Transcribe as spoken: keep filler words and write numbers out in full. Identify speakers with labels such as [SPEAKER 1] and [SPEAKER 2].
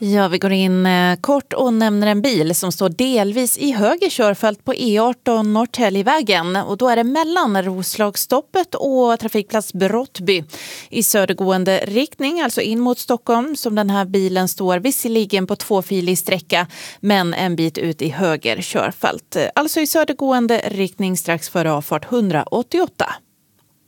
[SPEAKER 1] Ja, vi går in eh, kort och nämner en bil som står delvis i höger körfält på E arton Norrtäljevägen. Och då är det mellan Roslagsstoppet och trafikplats Brottby i södergående riktning, alltså in mot Stockholm, som den här bilen står visserligen på tvåfilig sträcka men en bit ut i höger körfält. Alltså i södergående riktning strax före avfart hundraåttioåtta.